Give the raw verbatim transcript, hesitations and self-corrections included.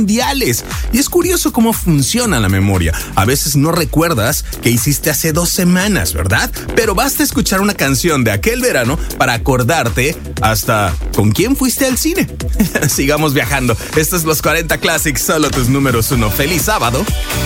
mundiales. Y es curioso cómo funciona la memoria. A veces no recuerdas qué hiciste hace dos semanas, ¿verdad? Pero basta escuchar una canción de aquel verano para acordarte hasta con quién fuiste al cine. Sigamos viajando. Estos es Los cuarenta Classics, solo tus números uno. ¡Feliz sábado!